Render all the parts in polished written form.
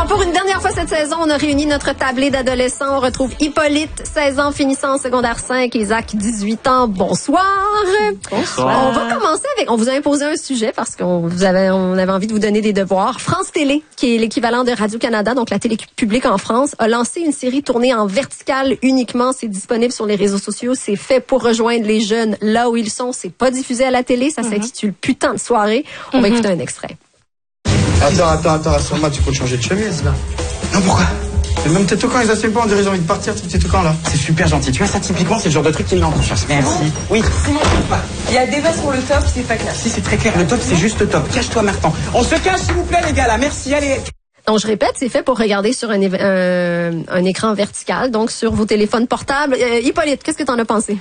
pour une dernière fois cette saison, on a réuni notre tablée d'adolescents. On retrouve Hippolyte, 16 ans, finissant en secondaire 5, Isaac, 18 ans. Bonsoir. Bonsoir. On va commencer avec, on vous a imposé un sujet parce on avait envie de vous donner des devoirs. France Télé, qui est l'équivalent de Radio-Canada, donc la télé publique en France, a lancé une série tournée en verticale uniquement. C'est disponible sur les réseaux sociaux. C'est fait pour rejoindre les jeunes là où ils sont. C'est pas diffusé à la télé. Ça s'intitule Putain de soirée. On va écouter un extrait. Attends, rassure-moi, tu peux changer de chemise, là. Non, pourquoi? Mais même tes toucans, ils assument pas, on dirait qu'ils ont envie de partir, tes petits toucans, là. C'est super gentil, tu vois, ça, typiquement, c'est le genre de truc qui me met en confiance. Merci. Oui. Il y a des bases pour le top, c'est pas clair. Si, c'est très clair, le top, c'est juste top. Cache-toi, Martin. On se cache, s'il vous plaît, les gars, là, merci, allez. Donc, je répète, c'est fait pour regarder sur un écran vertical, donc sur vos téléphones portables. Hippolyte, qu'est-ce que t'en as pensé?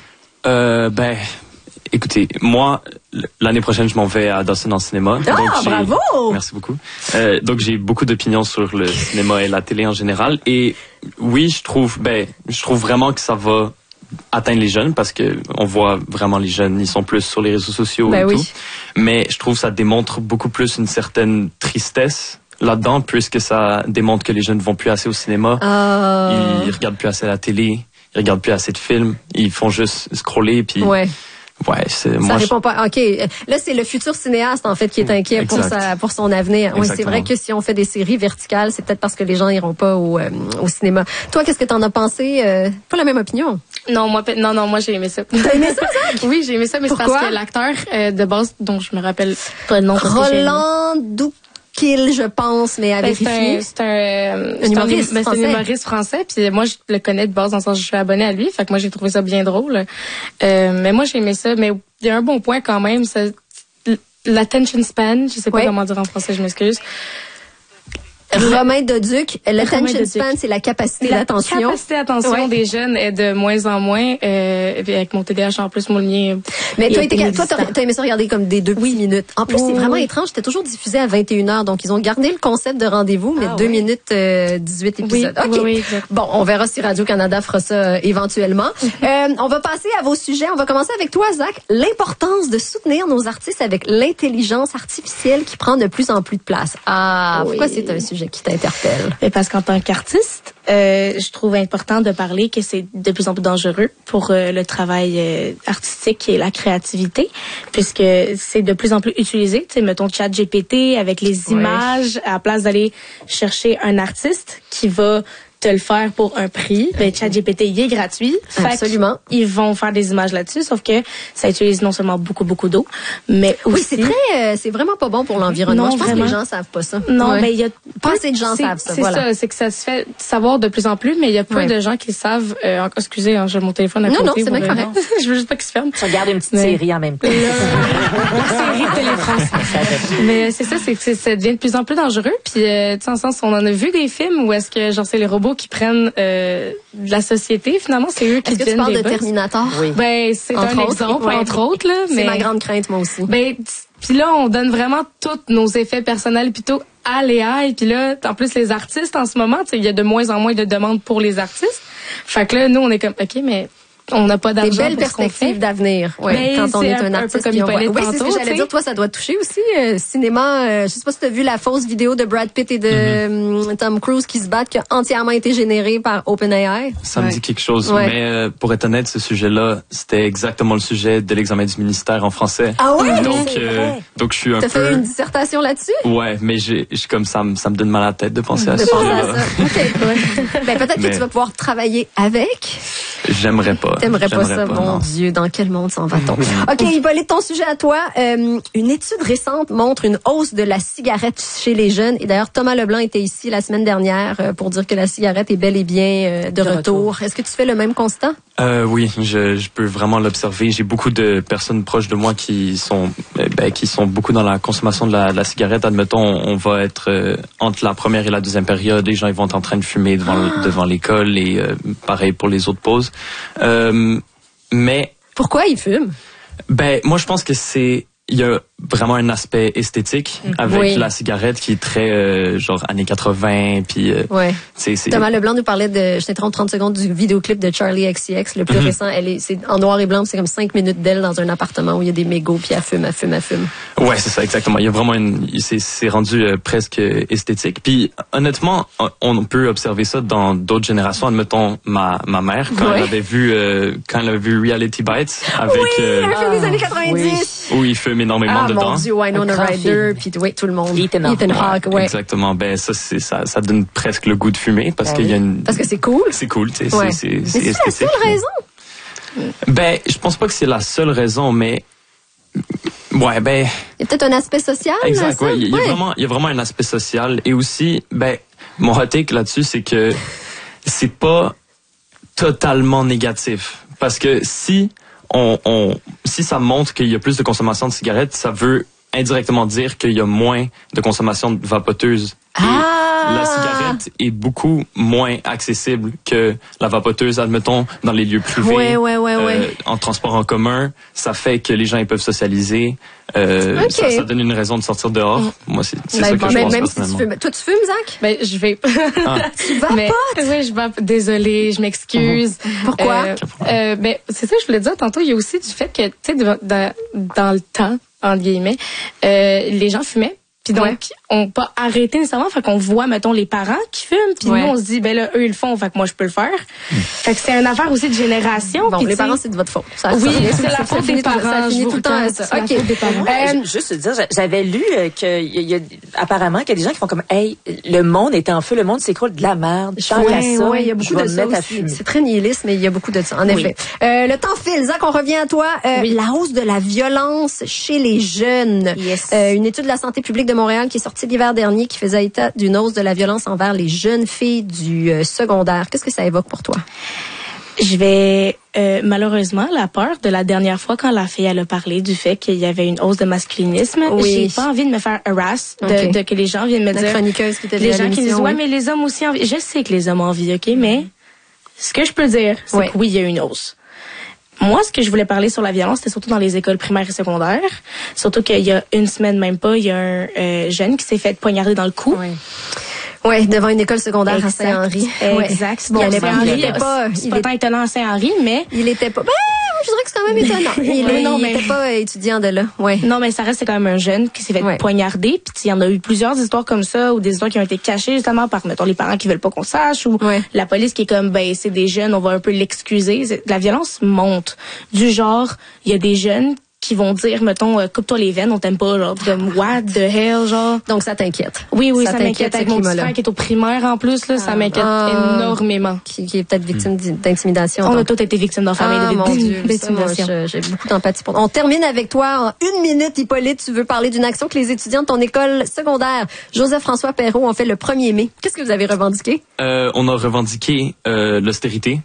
Écoutez, moi, l'année prochaine, je m'en vais à Dawson en cinéma. Ah, donc bravo! Merci beaucoup. Donc, j'ai beaucoup d'opinions sur le cinéma et la télé en général. Et oui, je trouve vraiment que ça va atteindre les jeunes parce que on voit vraiment les jeunes, ils sont plus sur les réseaux sociaux et tout. Mais je trouve que ça démontre beaucoup plus une certaine tristesse là-dedans puisque ça démontre que les jeunes ne vont plus assez au cinéma. Ils regardent plus assez la télé. Ils regardent plus assez de films. Ils font juste scroller puis... Ouais, ça répond pas. OK, là c'est le futur cinéaste en fait qui est inquiet pour son avenir. Oui, c'est vrai que si on fait des séries verticales, c'est peut-être parce que les gens iront pas au cinéma. Toi, qu'est-ce que t'en as pensé? Pas la même opinion. Non, moi j'ai aimé ça. T'as aimé ça, Zach? Oui, j'ai aimé ça, mais c'est parce que l'acteur de base dont je me rappelle pas le nom. Roland Doukil, je pense, mais à vérifier. C'est un humoriste français. Puis moi, je le connais de base dans le sens que je suis abonnée à lui. Fait que moi, j'ai trouvé ça bien drôle. Mais moi, j'ai aimé ça. Mais il y a un bon point quand même. L'attention span, je sais pas comment dire en français, je m'excuse. Romain Doduc, l'attention span, c'est la capacité d'attention. La capacité d'attention des jeunes est de moins en moins. Avec mon TDAH en plus, mon lien. Mais toi, t'as aimé ça regarder comme des 2 minutes. En plus, c'est vraiment étrange. C'était toujours diffusé à 21h. Donc, ils ont gardé le concept de rendez-vous, mais 2 minutes 18 épisodes. OK. Oui, bon, on verra si Radio-Canada fera ça éventuellement. On va passer à vos sujets. On va commencer avec toi, Zach. L'importance de soutenir nos artistes avec l'intelligence artificielle qui prend de plus en plus de place. Pourquoi c'est un sujet qui t'interpelle? Parce qu'en tant qu'artiste, je trouve important de parler que c'est de plus en plus dangereux pour le travail artistique et la créativité, puisque c'est de plus en plus utilisé. Tu sais, mettons ChatGPT avec les images, à la place d'aller chercher un artiste qui va te le faire pour un prix. Ben, ChatGPT, il est gratuit. Absolument. Ils vont faire des images là-dessus, sauf que ça utilise non seulement beaucoup d'eau, mais aussi... Oui, c'est vraiment pas bon pour l'environnement. Je pense que les gens savent pas ça. Non, mais il y a... Pas assez de gens savent ça, voilà. C'est ça, c'est que ça se fait savoir de plus en plus, mais il y a peu de gens qui savent... excusez, j'ai mon téléphone à côté. Non, c'est bien correct. Je veux juste pas qu'il se ferme. Tu regardes une petite série en même temps. Une série de Télé-France. Mais c'est ça, ça devient de plus en plus dangereux. Puis, tu sais, en sens, on en a vu des films où est-ce que, genre, c'est les robots qui prennent de la société, finalement, c'est eux qui deviennent des boss. Est-ce que tu parles de Terminator? Oui. Ben, c'est un exemple, entre autres, là. C'est ma grande crainte, moi aussi. Ben, puis là, on donne vraiment tous nos effets personnels plutôt à l'AI. Puis là, en plus, les artistes, en ce moment, tu sais, il y a de moins en moins de demandes pour les artistes. Fait que là, nous, on est comme, OK, mais on n'a pas d'argent. Des belles perspectives d'avenir, quand on est un artiste. Comme Hippolyte oui, c'est ce que j'allais dire. Toi, ça doit toucher aussi. Cinéma, je sais pas si tu as vu la fausse vidéo de Brad Pitt et de Tom Cruise qui se battent, qui a entièrement été générée par OpenAI. Ça me dit quelque chose. Mais pour être honnête, ce sujet-là, c'était exactement le sujet de l'examen du ministère en français. Ah oui? Donc je suis un peu... T'as fait une dissertation là-dessus? Ouais, mais comme ça me donne mal à la tête de penser à ça. Ben, peut-être que tu vas pouvoir travailler avec. J'aimerais pas. T'aimerais pas ça, mon Dieu, dans quel monde s'en va-t-on? OK, Hippolyte, ton sujet à toi. Une étude récente montre une hausse de la cigarette chez les jeunes. Et d'ailleurs, Thomas Leblanc était ici la semaine dernière pour dire que la cigarette est bel et bien de retour. Est-ce que tu fais le même constat? Oui, je peux vraiment l'observer. J'ai beaucoup de personnes proches de moi qui sont beaucoup dans la consommation de la cigarette. Admettons, on va être entre la première et la deuxième période, les gens ils vont être en train de fumer devant l'école et pareil pour les autres pauses. Mais pourquoi ils fument? Ben moi je pense que c'est il y a vraiment un aspect esthétique avec la cigarette qui est très genre années 80 puis c'est Thomas Leblanc nous parlait de, je t'interromps 30 secondes, du vidéoclip de Charlie XCX, le plus récent. C'est en noir et blanc, c'est comme 5 minutes d'elle dans un appartement où il y a des mégots puis elle fume. Ouais, c'est ça, exactement. Il y a vraiment c'est rendu presque esthétique. Puis honnêtement, on peut observer ça dans d'autres générations. Admettons ma mère quand elle avait vu Reality Bites avec un film des années 90 où il fume énormément dedans. Mon Dieu, Winona Ryder puis tout le monde. Ethan Hawke, Exactement. Ben ça donne presque le goût de fumer parce qu'il y a parce que c'est cool. C'est cool, tu sais, c'est esthétique. C'est la seule raison. Ben, je pense pas que c'est la seule raison, mais il y a peut-être un aspect social. Exact, il y a vraiment un aspect social et aussi mon hot take là-dessus, c'est que c'est pas totalement négatif parce que si ça montre qu'il y a plus de consommation de cigarettes, ça veut indirectement dire qu'il y a moins de consommation de vapoteuses. La cigarette est beaucoup moins accessible que la vapoteuse, admettons, dans les lieux privés, en transport en commun. Ça fait que les gens ils peuvent socialiser. Ça donne une raison de sortir dehors. Moi, c'est ça que je pense personnellement. Si toi, tu fumes, Zach? Je vais. Tu vapotes? Oui, je vapote. Désolée, je m'excuse. Pourquoi? C'est ça que je voulais dire tantôt. Il y a aussi du fait que, tu sais, dans le temps, entre guillemets, les gens fumaient. Puis donc, on peut pas arrêter nécessairement. Fait qu'on voit, mettons, les parents qui fument. Puis nous, on se dit, là, eux, ils le font. Fait que moi, je peux le faire. Fait que c'est une affaire aussi de génération. Bon, les parents, c'est de votre faute. Oui, c'est la faute des parents. Ça finit tout le temps à ça. OK. Juste te dire, j'avais lu qu'il y a apparemment qu'il y a des gens qui font comme, hey, le monde est en feu, le monde s'écroule de la merde. Il y a beaucoup de ça aussi. C'est très nihiliste, mais il y a beaucoup de ça, en effet. Le temps file. Zach, on revient à toi. La hausse de la violence chez les jeunes. Une étude de la santé publique de Montréal qui est sortie l'hiver dernier qui faisait état d'une hausse de la violence envers les jeunes filles du secondaire. Qu'est-ce que ça évoque pour toi? Je vais malheureusement la peur de la dernière fois quand la fille elle a parlé du fait qu'il y avait une hausse de masculinisme. J'ai pas envie de me faire harass de que les gens viennent me dire chroniqueuse qui était les gens qui disent mais les hommes aussi envient. Je sais que les hommes envient, OK, mais ce que je peux dire c'est que oui, il y a une hausse. Moi, ce que je voulais parler sur la violence, c'était surtout dans les écoles primaires et secondaires. Surtout qu'il y a une semaine, même pas, il y a un jeune qui s'est fait poignarder dans le cou. Oui, devant une école secondaire à Saint-Henri. Exact. Bon, c'est pas tant étonnant à Saint-Henri, mais... Il était pas... je dirais que c'est quand même étonnant. Il était pas étudiant de là. Non, mais ça reste quand même un jeune qui s'est fait poignarder. Puis il y en a eu plusieurs histoires comme ça, ou des histoires qui ont été cachées justement par, mettons, les parents qui veulent pas qu'on sache, ou la police qui est comme, c'est des jeunes, on va un peu l'excuser. La violence monte. Du genre, il y a des jeunes qui vont dire, mettons, coupe-toi les veines, on t'aime pas, genre, comme, what the hell, genre. Donc, ça t'inquiète. Oui, ça m'inquiète. Avec mon petit frère qui est au primaire, en plus, là, ça m'inquiète énormément. Qui est peut-être victime d'intimidation. On a tous été victimes d'intimidation. J'ai beaucoup d'empathie pour toi. On termine avec toi en 1 minute, Hippolyte. Tu veux parler d'une action que les étudiants de ton école secondaire, Joseph-François Perrault, ont fait le 1er mai. Qu'est-ce que vous avez revendiqué? On a revendiqué l'austérité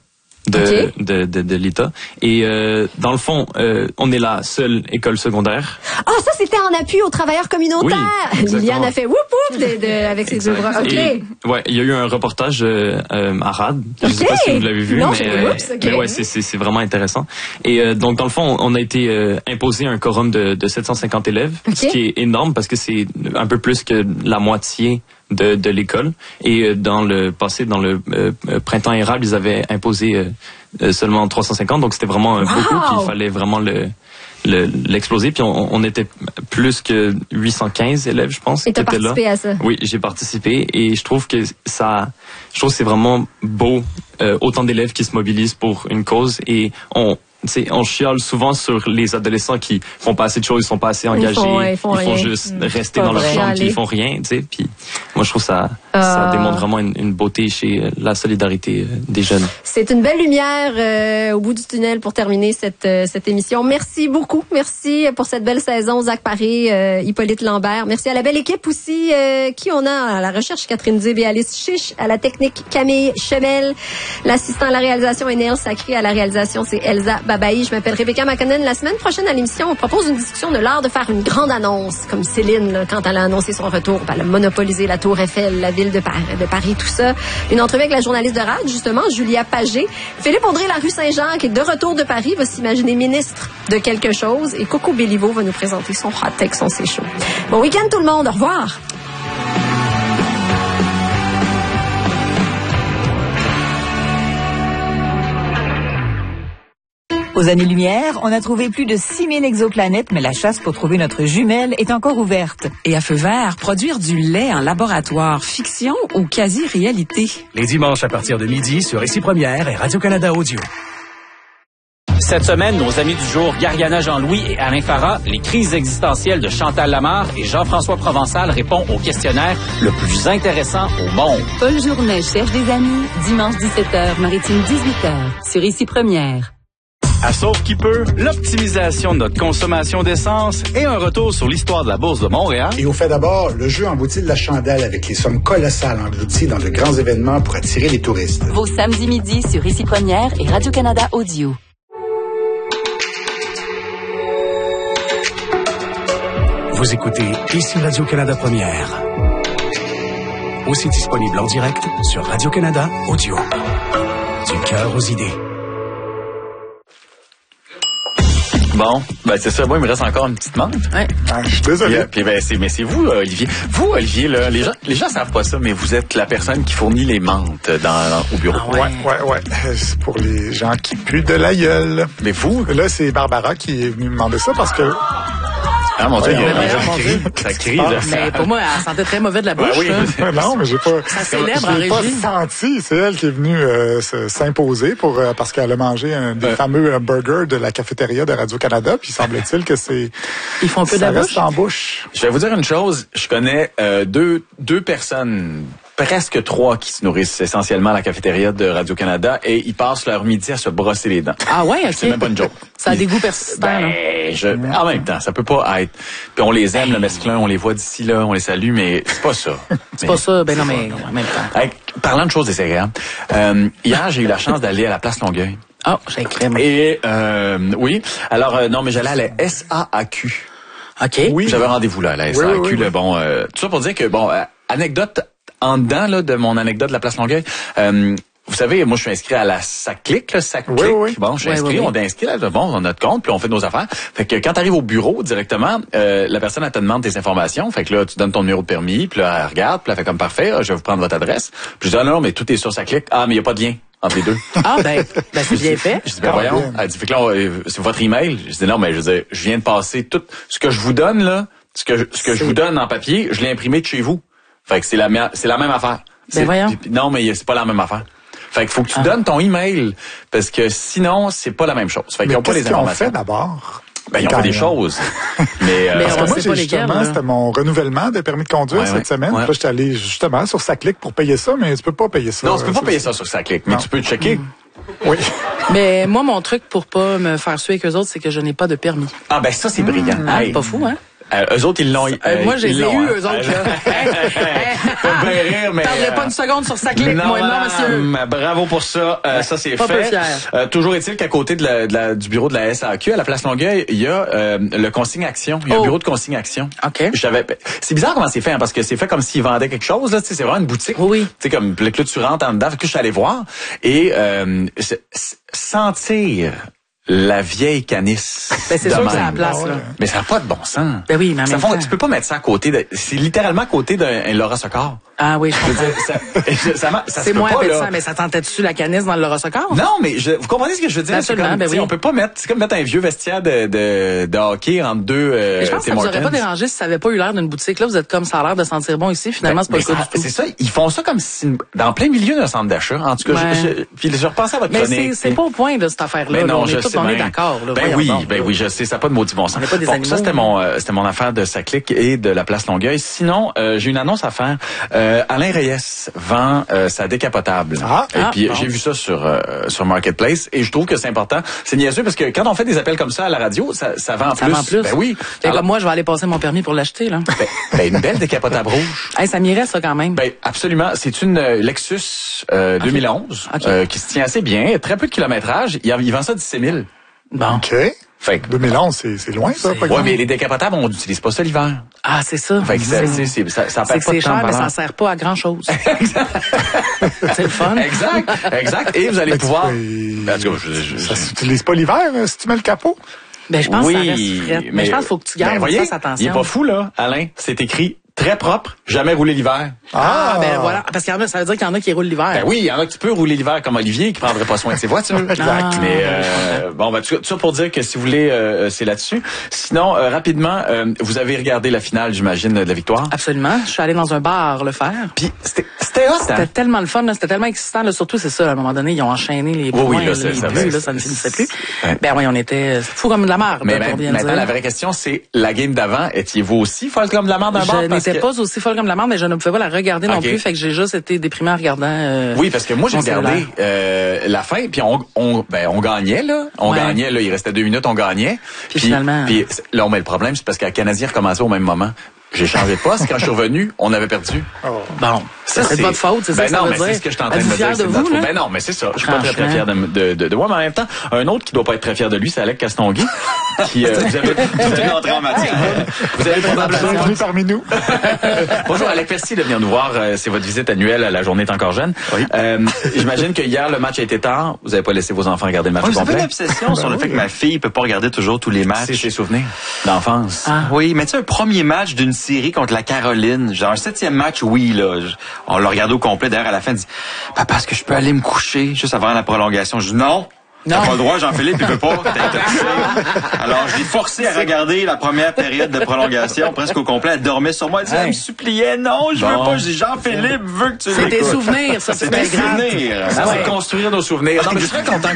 de l'État. Et dans le fond, on est la seule école secondaire. Ah, ça c'était en appui aux travailleurs communautaires. Oui, Liliane a fait whoop whoop avec ses deux bras. Il y a eu un reportage à RAD. Je sais pas si vous l'avez vu, mais c'est vraiment intéressant. Et donc dans le fond, on a été imposé un quorum de 750 élèves, ce qui est énorme parce que c'est un peu plus que la moitié de l'école. Et dans le passé, dans le printemps érable, ils avaient imposé seulement 350, donc c'était vraiment beaucoup, puis il fallait vraiment l'exploser. Puis on était plus que 815 élèves, je pense. Et t'as participé à ça? Oui, j'ai participé et je trouve que c'est vraiment beau, autant d'élèves qui se mobilisent pour une cause et on chiale souvent sur les adolescents qui font pas assez de choses, ils sont pas assez engagés, ils font juste rester dans leur chambre puis ils font rien, tu sais. Puis moi je trouve ça démontre vraiment une beauté chez la solidarité des jeunes. C'est une belle lumière au bout du tunnel pour terminer cette émission. Merci beaucoup, merci pour cette belle saison, Zach Paré, Hippolyte Lambert. Merci à la belle équipe aussi qui on a à la recherche, Catherine Dib et Alice Chiche, à la technique Camille Chemel, l'assistant à la réalisation est Néel Sacré, à la réalisation c'est Elsa Babaï. Je m'appelle Rebecca McConnell. La semaine prochaine à l'émission, on propose une discussion de l'art de faire une grande annonce, comme Céline, là, quand elle a annoncé son retour. Elle a monopolisé la Tour Eiffel, la ville de Paris, tout ça. Une entrevue avec la journaliste de RAD, justement, Julia Pagé. Philippe Audrey, la rue Saint-Jean, qui est de retour de Paris, va s'imaginer ministre de quelque chose. Et Coco Béliveau va nous présenter son hot take, son c'est chaud. Bon week-end tout le monde. Au revoir. Aux années-lumière, on a trouvé plus de 6000 exoplanètes, mais la chasse pour trouver notre jumelle est encore ouverte. Et à feu vert, produire du lait en laboratoire, fiction ou quasi-réalité? Les dimanches à partir de midi sur Ici Première et Radio-Canada Audio. Cette semaine, nos amis du jour, Gariana Jean-Louis et Alain Farah, les crises existentielles de Chantal Lamarre et Jean-François Provençal répond au questionnaire le plus intéressant au monde. Paul Journet cherche des amis, dimanche 17h, Maritime 18h, sur Ici Première. À Sauve qui peut, l'optimisation de notre consommation d'essence et un retour sur l'histoire de la Bourse de Montréal. Et au fait d'abord, le jeu embouti de la chandelle avec les sommes colossales englouties dans de grands événements pour attirer les touristes. Vos samedis midi sur Ici Première et Radio-Canada Audio. Vous écoutez Ici Radio-Canada Première. Aussi disponible en direct sur Radio-Canada Audio. Du cœur aux idées. Bon, ben c'est ça. Moi, il me reste encore une petite menthe. Ouais. Je suis désolé. Puis c'est vous, Olivier. Vous, Olivier, là, les gens savent pas ça, mais vous êtes la personne qui fournit les menthes au bureau. Ah ouais. C'est pour les gens qui puent de la gueule. Mais vous? Là, c'est Barbara qui est venue me demander ça parce que... Ah mon Dieu, ça crie. Mais pour moi, elle sentait très mauvais de la bouche. Oui. Non, mais j'ai pas... Ça célèbre en régie. J'ai pas senti. C'est elle qui est venue s'imposer parce qu'elle a mangé des fameux burgers de la cafétéria de Radio-Canada. Puis semble-t-il que c'est... Ils font que de la bouche? Ça reste en bouche. Je vais vous dire une chose. Je connais deux personnes... presque 3 qui se nourrissent essentiellement à la cafétéria de Radio-Canada et ils passent leur midi à se brosser les dents. Ah ouais, ok. C'est même pas une joke. Ça a des goûts persistants, là. En même temps, ça peut pas être... Puis on les aime, le mesclun, on les voit d'ici, là, on les salue, mais c'est pas ça. C'est pas ça, ben non, mais en même temps. Parlant de choses désagréables, hier, j'ai eu la chance d'aller à la place Longueuil. Ah, j'ai crème. Et, oui. Alors, non, mais j'allais à la SAAQ. OK. Oui. J'avais rendez-vous là, à la SAAQ. Oui. Là, bon, tout ça pour dire que, bon, anecdote en dedans là, de mon anecdote de la place Longueuil. Vous savez, moi, je suis inscrit à la SACLIC, SACLIC. Oui. Bon, je suis inscrit, on est inscrit là, bon, on a notre compte, puis on fait nos affaires. Fait que quand tu arrives au bureau directement, la personne, elle te demande tes informations. Fait que là, tu donnes ton numéro de permis, puis là, elle regarde, puis elle fait comme parfait, je vais vous prendre votre adresse. Puis je dis, non, mais tout est sur SACLIC. Ah, mais il n'y a pas de lien entre les deux. Ah, ben c'est bien fait. Je dis, ben voyons. Elle dit, fait que là, c'est votre email. Je dis, non, mais je veux dire, je viens de passer tout ce que je vous donne, là, ce que je vous donne en papier, je l'ai imprimé de chez vous. Fait que c'est la même affaire. Ben voyons. Non, mais c'est pas la même affaire. Fait qu'il faut que tu donnes ton email parce que sinon c'est pas la même chose. Fait qu'ils ont pas les informations. Qu'est-ce qu'ils ont fait d'abord? Ben ils ont fait des choses. mais parce que moi c'était mon renouvellement de permis de conduire cette semaine. Là j'étais allé justement sur SACLIC pour payer ça, mais tu peux pas payer ça. Non, tu peux pas payer ça sur SACLIC, mais tu peux checker. Oui. Mais moi mon truc pour pas me faire suer avec eux autres, c'est que je n'ai pas de permis. Ah ben ça c'est brillant. Pas fou, hein? Eux autres, ils l'ont. Moi, je les ai eus, eux autres, là. Pas bien rire, mais. Perdrai pas une seconde sur sa clique, moi, non, monsieur. Bravo pour ça. Ça, c'est pas fait. Fier. Toujours est-il qu'à côté du bureau de la SAQ, à la place Longueuil, il y a le consigne action. Il y a un bureau de consigne action. OK. C'est bizarre comment c'est fait, hein, parce que c'est fait comme s'ils vendaient quelque chose, là. Tu sais, c'est vraiment une boutique. Oui. Tu sais, comme, là, tu rentres en dedans. Fait que je suis allé voir. Et, sentir la vieille canisse. Ben, c'est sûr que c'est à la place, là. Mais ça n'a pas de bon sens. Ben oui, mais en même temps. Tu peux pas mettre ça à côté c'est littéralement à côté d'un Laura Socor. Ah oui, je comprends. Ça c'est moins appétissant, mais ça tentait-tu la canisse dans le Laura Socor? Non, mais vous comprenez ce que je veux dire? Absolument, c'est comme, oui. On peut pas mettre, c'est comme mettre un vieux vestiaire de hockey entre deux, mais je pense que ça vous aurait pas dérangé si ça avait pas eu l'air d'une boutique. Là, vous êtes comme ça a l'air de sentir bon ici. Finalement, c'est pas le cas du tout. C'est ça. Ils font ça comme si, dans plein milieu d'un centre d'achat. En tout cas, puis je repensais à votre chronique. Mais c'est pas au point de cette affaire-là. Mais non, on est d'accord. Ben oui, je sais, ça n'a pas de maudit bon sens. On n'est pas des animaux. Ça, c'était mon affaire de SACLIC et de la place Longueuil. Sinon, j'ai une annonce à faire. Alain Reyes vend sa décapotable. Et puis, j'ai vu ça sur Marketplace et je trouve que c'est important. C'est niaiseux parce que quand on fait des appels comme ça à la radio, ça vend plus. Vend plus. Ben oui. Alors, comme moi, je vais aller passer mon permis pour l'acheter, là. Une belle décapotable rouge. Ça m'irait, ça, quand même. Ben, absolument. C'est une Lexus 2011 qui se tient assez bien. Très peu de kilométrage. Il vend ça 17 000. Bon. OK. Fait que 2011, c'est loin, ça. Ouais, mais les décapotables, on n'utilise pas ça l'hiver. Ah, c'est ça. Fait que ça perd pas de temps. C'est cher, mais ça sert pas à grand-chose. C'est le fun. Exact. Et vous allez pouvoir... Ça s'utilise pas l'hiver, si tu mets le capot? Ben, je pense que ça reste frais. Mais je pense qu'il faut que tu gardes attention. Il est pas fou, là, Alain. C'est écrit très propre, jamais roulé l'hiver. Ben voilà. Parce qu'il y en a, ça veut dire qu'il y en a qui roulent l'hiver. Ben oui, il y en a qui peut rouler l'hiver comme Olivier, qui prendrait pas soin de ses voitures. Exact. Mais tout ça pour dire que si vous voulez, c'est là-dessus. Sinon, rapidement, vous avez regardé la finale, j'imagine, de la victoire. Absolument. Je suis allé dans un bar le faire. Puis c'était hot. C'était tellement le fun, là. C'était tellement excitant. Là. Surtout, c'est ça. À un moment donné, ils ont enchaîné les points, les buts. Là, ça ne finissait plus. Ouais. Ben oui, on était fous comme de la merde. Mais maintenant, la vraie question, c'est la game d'avant. Étiez-vous aussi folle comme de la merde d'un bar? Je n'étais pas aussi folle comme de la merde, mais je ne pouvais pas la regarder non plus. Fait que j'ai juste été déprimé en regardant. Oui, parce que moi, j'ai regardé la fin, puis on gagnait, là. On gagnait, là. Il restait 2 minutes, on gagnait. Puis finalement... Puis là, mais le problème, c'est parce que la Canadien recommençait au même moment. J'ai changé de poste. Quand je suis revenu, on avait perdu. Bon. C'est de votre faute, c'est ça que ça veut dire. C'est ce que je suis en train de me dire. C'est de vous, là? Ben non, mais c'est ça. Je suis pas très fier de moi, mais en même temps, un autre qui doit pas être très fier de lui, c'est Alec Castonguay. Qui, vous avez entré en matière. Vous avez probablement venu parmi nous. Bonjour Alec, merci de venir nous voir. C'est votre visite annuelle à La Journée est encore jeune. Oui. J'imagine que hier, le match a été tard. Vous avez pas laissé vos enfants regarder le match complet. J'avais une obsession sur le fait que ma fille peut pas regarder toujours tous les matchs. C'est ses souvenirs d'enfance. Oui, mais tu sais, un premier match d'une série contre la Caroline, genre un 7e match, oui, là. On l'a regardé au complet. D'ailleurs, à la fin, il dit, papa, est-ce que je peux aller me coucher juste avant la prolongation? Je dis non. T'as pas le droit, Jean-Philippe, il veut pas. Alors, je l'ai forcé à regarder la première période de prolongation, presque au complet. Elle dormait sur moi. Elle me suppliait, non, je veux pas. Je dis, Jean-Philippe veut que tu l'écoutes. C'est des souvenirs, ça. C'est des souvenirs. Ça, c'est construire nos souvenirs. Non, mais je suis très content